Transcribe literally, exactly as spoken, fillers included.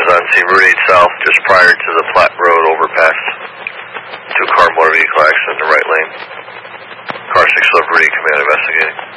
on scene, Route eight South, just prior to the Platte Road overpass. Two-car motor vehicle accident in the right lane. Car six eleven Route eight Command investigating.